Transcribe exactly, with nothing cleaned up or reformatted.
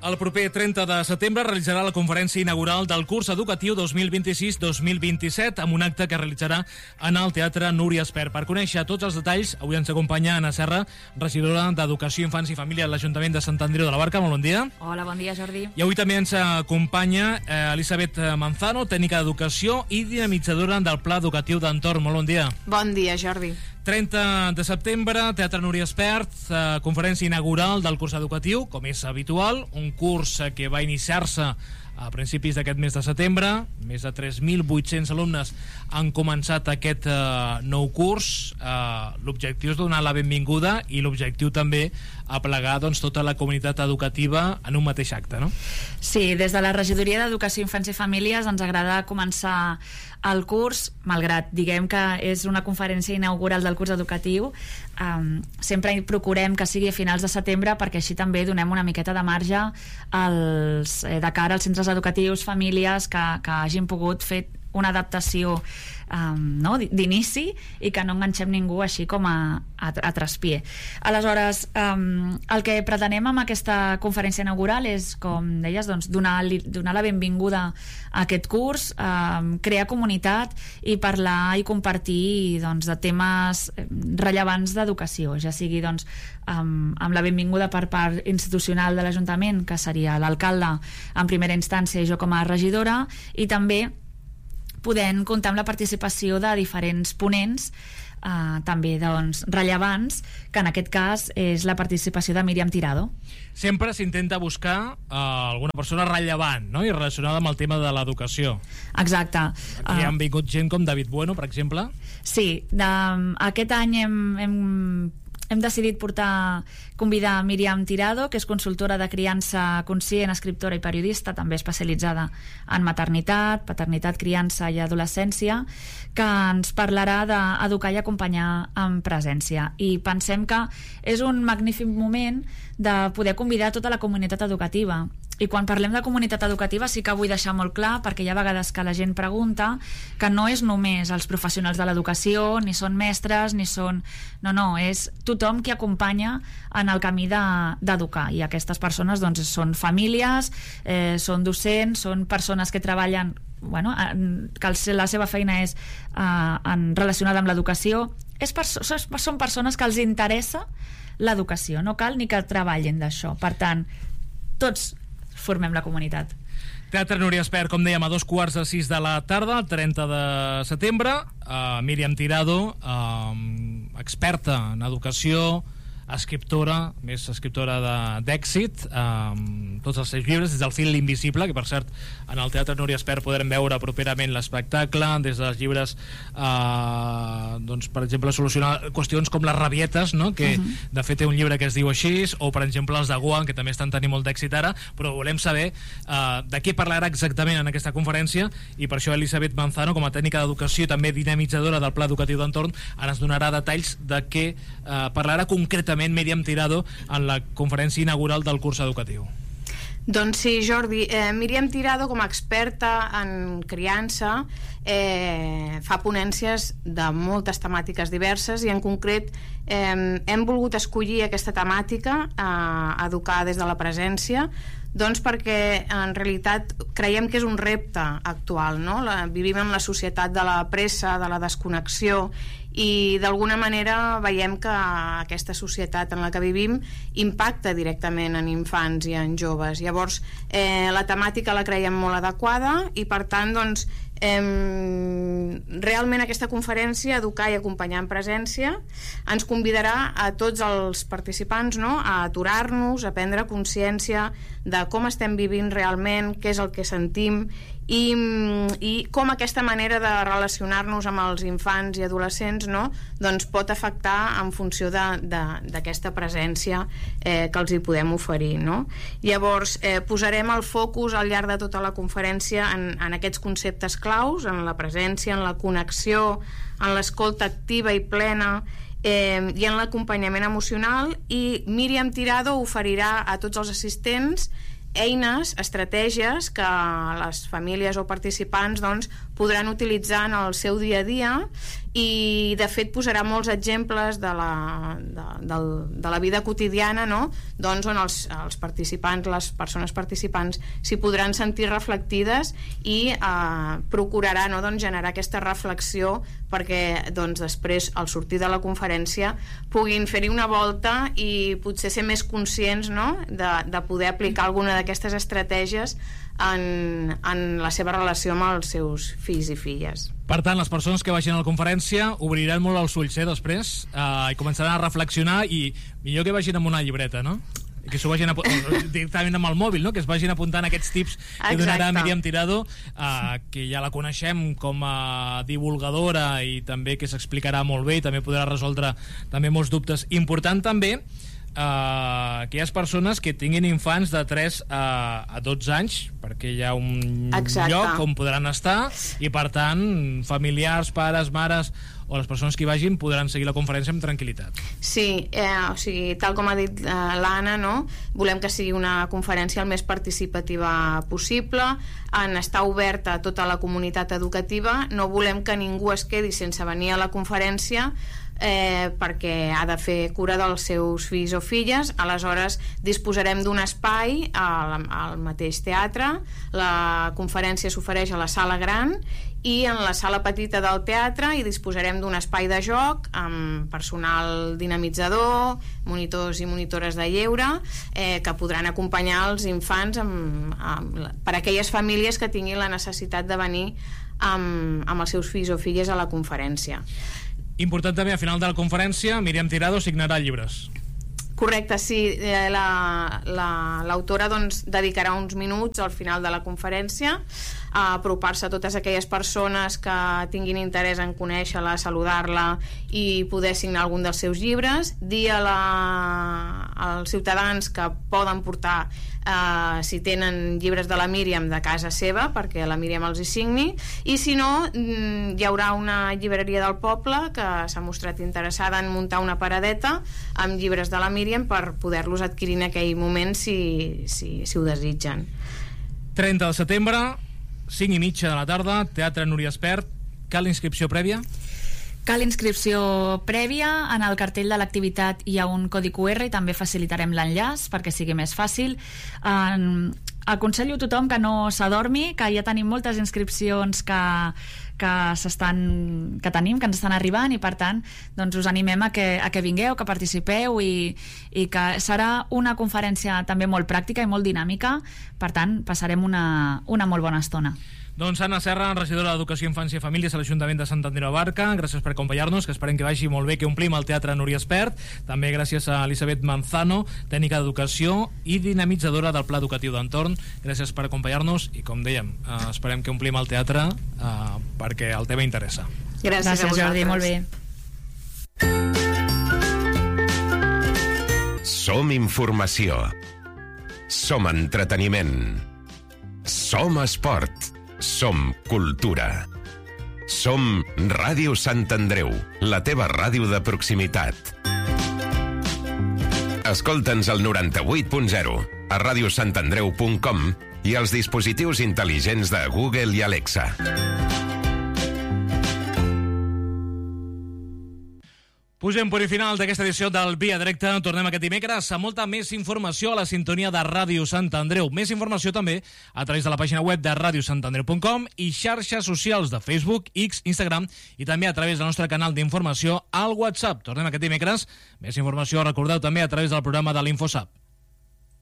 El proper trenta de setembre realitzarà la conferència inaugural del curs educatiu dos mil vint-i-sis dos mil vint-i-set amb un acte que realitzarà en el Teatre Núria Espert. Per conèixer tots els detalls, avui ens acompanya Anna Serra, regidora d'Educació, Infants i Família a l'Ajuntament de Sant Andreu de la Barca. Molt bon dia. Hola, bon dia, Jordi. I avui també ens acompanya eh, Elisabet Manzano, tècnica d'educació i dinamitzadora del Pla Educatiu d'Entorn. Molt bon dia. Bon dia, Jordi. trenta de setembre, Teatre Núria Espert, eh, conferència inaugural del curs educatiu, com és habitual, un curs que va iniciar-se a principis d'aquest mes de setembre. Més de tres mil vuit-cents alumnes han començat aquest eh, nou curs. Eh, l'objectiu és donar la benvinguda i l'objectiu també aplegar doncs, tota la comunitat educativa en un mateix acte, no? Sí, des de la Regidoria d'Educació, Infants i Famílies ens agrada començar el curs, malgrat diguem que és una conferència inaugural del curs educatiu, um, sempre procurem que sigui a finals de setembre perquè així també donem una miqueta de marge als, eh, de cara als centres educatius, famílies que, que hagin pogut fer una adaptació um, no, d'inici i que no enganxem ningú així com a, a, a traspié. Aleshores, um, el que pretenem amb aquesta conferència inaugural és, com deies, doncs, donar, donar la benvinguda a aquest curs, um, crear comunitat i parlar i compartir doncs, de temes rellevants d'educació, ja sigui doncs, um, amb la benvinguda per part institucional de l'Ajuntament, que seria l'alcalde en primera instància i jo com a regidora, i també podent comptar amb la participació de diferents ponents eh, també doncs, rellevants, que en aquest cas és la participació de Míriam Tirado. Sempre s'intenta buscar eh, alguna persona rellevant, no? I relacionada amb el tema de l'educació. Exacte. Aquí uh, han vingut gent com David Bueno, per exemple. Sí, de, aquest any hem, hem hem decidit portar, convidar a Míriam Tirado, que és consultora de criança conscient, escriptora i periodista, també especialitzada en maternitat, paternitat, criança i adolescència, que ens parlarà d'educar i acompanyar en presència. I pensem que és un magnífic moment de poder convidar tota la comunitat educativa. I quan parlem de comunitat educativa sí que vull deixar molt clar, perquè hi ha vegades que la gent pregunta, que no és només els professionals de l'educació, ni són mestres, ni són... No, no, és tothom qui acompanya en el camí d'educar. I aquestes persones doncs, són famílies, eh, són docents, són persones que treballen, bueno, que la seva feina és eh, en, relacionada amb l'educació. És perso són persones que els interessa l'educació, no cal ni que treballin d'això. Per tant, tots formem la comunitat. Teatre Núria Espert, com dèiem, a dos quarts de sis de la tarda, el trenta de setembre. uh, Míriam Tirado, uh, experta en educació, escriptora, més escriptora d'èxit, um, tots els seus llibres, des del Fil Invisible, que per cert en el Teatre Núria Espert podrem veure properament l'espectacle, des dels llibres uh, doncs, per exemple, solucionar qüestions com les rabietes, no? Que uh -huh. de fet té un llibre que es diu així, o per exemple els de Guam, que també estan tenint molt d'èxit ara, però volem saber uh, de què parlarà exactament en aquesta conferència, i per això Elisabet Manzano, com a tècnica d'educació i també dinamitzadora del Pla Educatiu d'Entorn, ara ens donarà detalls de què uh, parlarà concretament Míriam Tirado en la conferència inaugural del curs educatiu. Doncs sí, Jordi, eh, Míriam Tirado, com a experta en criança, eh, fa ponències de moltes temàtiques diverses, i en concret eh, hem volgut escollir aquesta temàtica, eh, educar des de la presència, doncs perquè en realitat creiem que és un repte actual, no? La, vivim en la societat de la pressa, de la desconnexió, i d'alguna manera veiem que aquesta societat en la que vivim impacta directament en infants i en joves. Llavors eh, la temàtica la creiem molt adequada, i per tant doncs eh, realment aquesta conferència, Educar i acompanyar en presència, ens convidarà a tots els participants, no?, a aturar-nos, a prendre consciència de com estem vivint realment, què és el que sentim, i, i com aquesta manera de relacionar-nos amb els infants i adolescents, no?, doncs pot afectar en funció d'aquesta presència eh, que els hi podem oferir, no? Llavors eh, posarem el focus al llarg de tota la conferència en, en aquests conceptes claus, en la presència, en la connexió, en l'escolta activa i plena, eh, i en l'acompanyament emocional. I Míriam Tirado oferirà a tots els assistents eines, estratègies que les famílies o participants doncs, podran utilitzar en el seu dia a dia, i de fet posarà molts exemples de la, de, de, de la vida quotidiana, no? Doncs on els, els participants, les persones participants s'hi podran sentir reflectides, i eh, procurarà, no, doncs, generar aquesta reflexió perquè doncs, després al sortir de la conferència puguin fer-hi una volta i potser ser més conscients, no? de, de poder aplicar alguna d'aquestes estratègies en, en la seva relació amb els seus fills i filles. Per tant, les persones que vagin a la conferència obriran molt els ulls, eh, després, eh, i començaran a reflexionar, i millor que vagin amb una llibreta, no? I que s'ho vagin a, directament amb el mòbil, no? Que es vagin apuntant aquests tips que donarà Míriam Tirado, eh, que ja la coneixem com a divulgadora i també que s'explicarà molt bé i també podrà resoldre també molts dubtes. Important també Uh, aquelles persones que tinguin infants de tres a, a dotze anys, perquè hi ha un Exacte. lloc on podran estar, i per tant familiars, pares, mares o les persones que hi vagin podran seguir la conferència amb tranquil·litat. Sí, eh, o sigui, tal com ha dit eh, l'Anna, no? Volem que sigui una conferència el més participativa possible, en estar oberta a tota la comunitat educativa. No volem que ningú es quedi sense venir a la conferència eh, perquè ha de fer cura dels seus fills o filles. Aleshores disposarem d'un espai al, al mateix teatre. La conferència s'ofereix a la sala gran, i en la sala petita del teatre hi disposarem d'un espai de joc amb personal dinamitzador, monitors i monitores de lleure, eh, que podran acompanyar els infants amb, amb, per a aquelles famílies que tinguin la necessitat de venir amb, amb els seus fills o filles a la conferència. Important també, a final de la conferència, Míriam Tirado signarà llibres. Correcte, sí. La, la, l'autora doncs, dedicarà uns minuts al final de la conferència a apropar-se a totes aquelles persones que tinguin interès en conèixer-la, saludar-la i poder signar algun dels seus llibres, dir a la, als ciutadans que poden portar, eh, si tenen llibres de la Míriam, de casa seva, perquè la Míriam els hi signi, i si no, hi haurà una llibreria del poble que s'ha mostrat interessada en muntar una paradeta amb llibres de la Míriam per poder-los adquirir en aquell moment si, si, si ho desitgen. trenta de setembre, cinc i mitja de la tarda, Teatre Núria Espert. Cal inscripció prèvia? Cal inscripció prèvia. En el cartell de l'activitat hi ha un codi Q R i també facilitarem l'enllaç perquè sigui més fàcil. En... Aconsello a tothom que no s'adormi, que ja tenim moltes inscripcions que, que, s'estan, que tenim, que ens estan arribant, i per tant doncs us animem a que, a que vingueu, que participeu, i, i que serà una conferència també molt pràctica i molt dinàmica. Per tant, passarem una, una molt bona estona. Doncs Anna Serra, regidora d'Educació, Infància i Famílies a l'Ajuntament de Sant Andreu de Barca, gràcies per acompanyar-nos, que esperem que vagi molt bé, que omplim el Teatre Núria Espert. També gràcies a Elisabet Manzano, tècnica d'Educació i dinamitzadora del Pla Educatiu d'Entorn. Gràcies per acompanyar-nos i, com dèiem, eh, esperem que omplim el teatre eh, perquè el tema interessa. Gràcies, gràcies a Jordi, molt bé. Som informació. Som entreteniment. Som esport. Som cultura. Som Ràdio Sant Andreu, la teva ràdio de proximitat. Escolta'ns al noranta-vuit punt zero, a radiosantandreu punt com i als dispositius intel·ligents de Google i Alexa. Posem punt i final d'aquesta edició del Via Directe. Tornem aquest dimecres a molta més informació a la sintonia de Ràdio Sant Andreu. Més informació també a través de la pàgina web de radiosantandreu punt com i xarxes socials de Facebook, X, Instagram i també a través del nostre canal d'informació al WhatsApp. Tornem aquest dimecres. Més informació, recordeu, també a través del programa de l'InfoSap.